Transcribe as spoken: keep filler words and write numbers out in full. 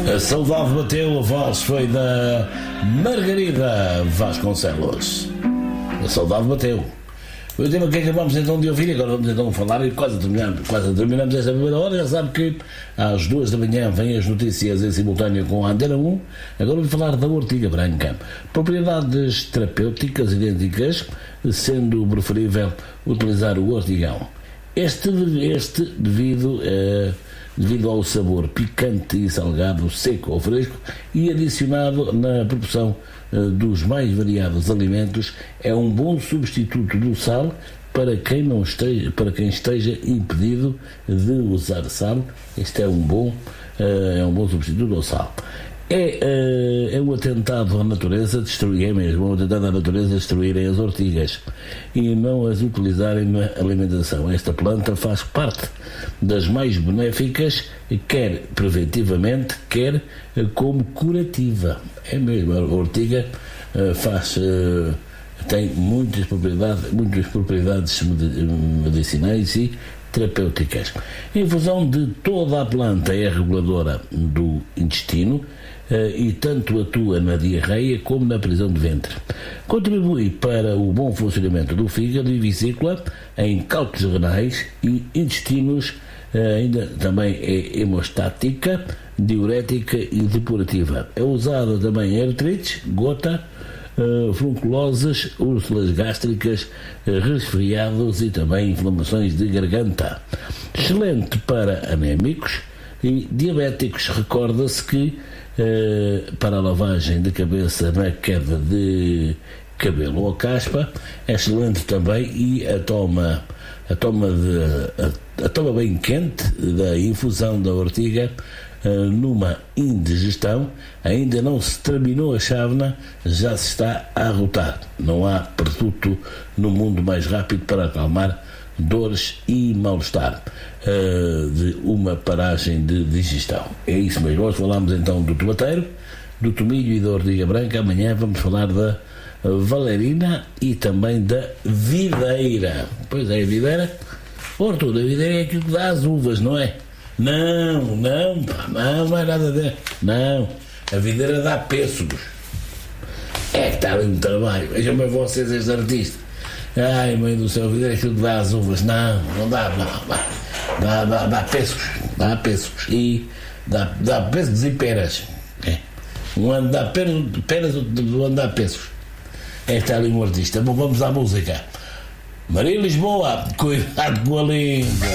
A saudade bateu, a voz foi da Margarida Vasconcelos. A saudade bateu. O tema que acabamos então de ouvir, agora vamos então falar e quase terminamos, quase terminamos esta primeira hora. Já sabe que às duas da manhã vêm as notícias em simultâneo com a Antena um. Agora vamos falar da ortiga branca. Propriedades terapêuticas idênticas, sendo preferível utilizar o ortigão. Este, este devido, eh, devido ao sabor picante e salgado, seco ou fresco, e adicionado na proporção eh, dos mais variados alimentos, é um bom substituto do sal para quem, não esteja, para quem esteja impedido de usar sal. Este é um bom, eh, é um bom substituto ao sal. É, é um atentado à natureza destruir, é mesmo, um atentado à natureza destruírem as ortigas e não as utilizarem na alimentação. Esta planta faz parte das mais benéficas, quer preventivamente, quer como curativa. É mesmo, a ortiga faz, tem muitas propriedades, muitas propriedades medicinais e terapêuticas. A infusão de toda a planta é reguladora do intestino e tanto atua na diarreia como na prisão de ventre. Contribui para o bom funcionamento do fígado e vesícula, em cálculos renais e intestinos. Ainda também é hemostática, diurética e depurativa. É usada também em artrites, gota, Uh, furunculoses, úlceras gástricas, uh, resfriados e também inflamações de garganta. Excelente para anémicos e diabéticos. Recorda-se que uh, para a lavagem de cabeça na queda de cabelo ou caspa é excelente também, e a toma, a toma, de, a, a toma bem quente da infusão da ortiga numa indigestão. Ainda não se terminou a chávena, já se está a arrotar. Não há produto no mundo mais rápido para acalmar dores e mal-estar uh, de uma paragem de digestão. É isso mesmo. Hoje falámos então do tomateiro, do tomilho e da ortiga branca. Amanhã vamos falar da valerina e também da videira. Pois é, a videira, por tudo, a videira é aquilo que dá as uvas, não é? Não, não, pá, não, não é nada de... Não, a videira dá pêssegos. É que está ali no trabalho. Vejam-me vocês, este artista. Ai, mãe do céu, a videira é aquilo que dá as uvas. Não, não dá, não. Dá, dá, dá pêssegos. Dá pêssegos. E dá, dá pêssegos e peras. É. Um ano dá peras, peras outro ano dá pêssegos. É que está ali um artista. Bom, vamos à música. Maria Lisboa, cuidado com a língua.